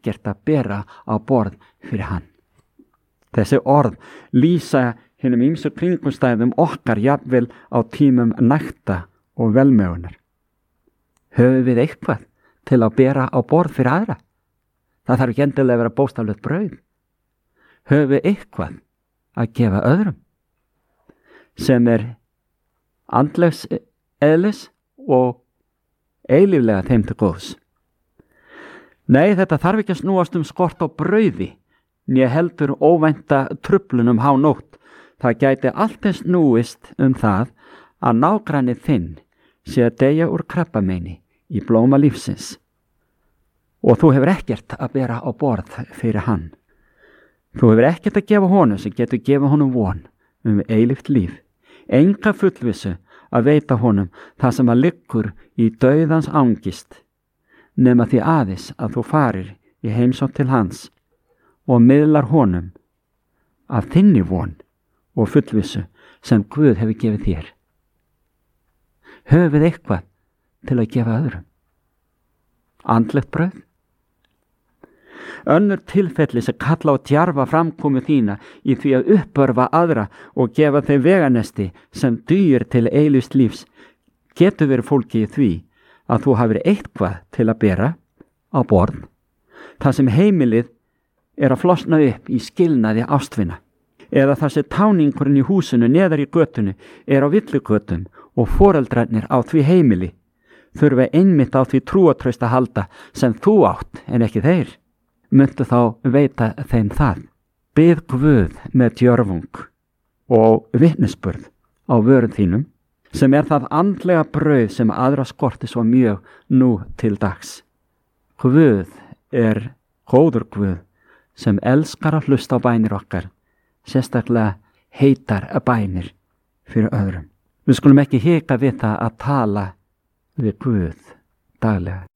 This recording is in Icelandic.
ekkert að bera á borð fyrir hann. Þessi orð lýsa hinum ýmsu kringumstæðum okkar jafnvel á tímum nækta og velmegunar. Höfum við eitthvað til að bera á borð fyrir aðra? Það þarf ekki endilega að vera bókstaflegt brauð. Höfum við eitthvað að gefa öðrum sem andlegs eðlis og eilíflega þeim til góðs? Nei, þetta þarf ekki að snúast skort á brauði, né heldur óvænta truflun hánótt. Það gæti allt eins snúist það að nágranni þinn sé að deyja úr krabbameini í blóma lífsins og þú hefur ekkert að bera á borð fyrir hann. Þú hefur ekkert að gefa honum sem getur gefa honum von eilíft líf, enga fullvissu að veita honum það sem að liggur í dauðans angist, nema því aðeins að þú farir í heimsókn til hans og miðlar honum af þinni von og fullvissu sem Guð hefur gefið þér. Höfum við eitthvað til að gefa öðrum? Andlegt brauð? Önnur tilfelli sem kalla á djarfa framkomu þína í því að uppörva aðra og gefa þeim veganesti sem dugir til eilífs lífs getur verið fólki í því að þú hafir eitthvað til að bera á borð, það sem heimilið að flosna upp í skilnaði ástvina, eða þar sem táningurinn í húsinu neðar í götunni á villigötum og foreldrarnir á því heimili þurfa einmitt á því trúatraust að halda sem þú átt en ekki þeir. Myndu þá veita þeim það. Bið Guð með djörfung og vitnisburð á vörum þínum sem það andlega brauð sem aðra skorti svo mjög nú til dags. Guð góður Guð sem elskar að hlusta á bænir okkar, sérstaklega heitar bænir fyrir öðrum. Við skulum ekki hika við það að tala við Guð daglega.